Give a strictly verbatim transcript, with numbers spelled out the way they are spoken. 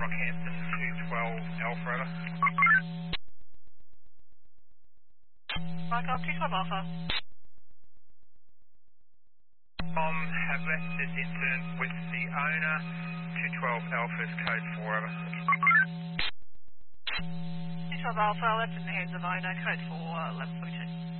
Rockhampton two twelve Alpha, over. Mike, I'll two twelve Alpha. Tom have left this incident with the owner, two twelve Alpha's code four, over. two twelve Alpha, left in the hands of owner, code four, eleven forty-two.